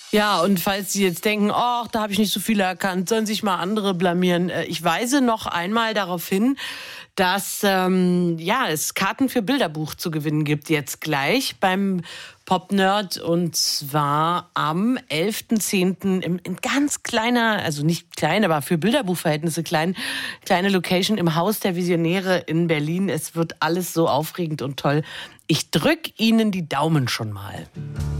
Ja, und falls Sie jetzt denken, oh, da habe ich nicht so viele erkannt, sollen sich mal andere blamieren. Ich weise noch einmal darauf hin, dass es Karten für Bilderbuch zu gewinnen gibt jetzt gleich beim Pop-Nerd, und zwar am 11.10. in ganz kleiner, also nicht klein, aber für Bilderbuchverhältnisse kleine Location im Haus der Visionäre in Berlin. Es wird alles so aufregend und toll. Ich drück Ihnen die Daumen schon mal.